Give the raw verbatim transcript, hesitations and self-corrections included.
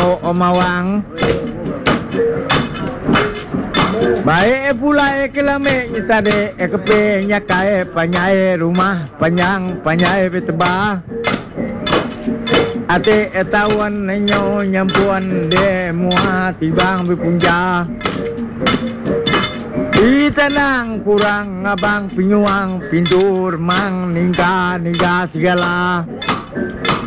mau omawang. Baik pula kelame nyita de ekepe nyakae panyai rumah panjang panyai beteba. Ate etawan nenyo nyampuan de mua tibang bipunja. Di tanang kurang ngabang pinyuang pintur mang ningka ningka segala.